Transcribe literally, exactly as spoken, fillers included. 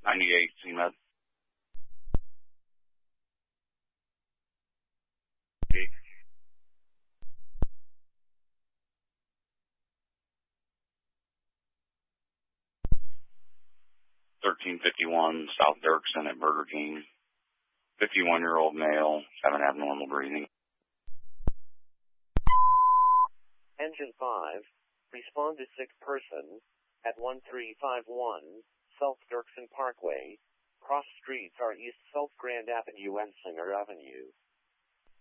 ninety-eight, C M E D. thirteen fifty-one South Dirksen at Burger King. fifty-one-year-old male, having abnormal breathing. Engine five, respond to sick person at one three five one South Dirksen Parkway. Cross streets are East South Grand Avenue and Singer Avenue.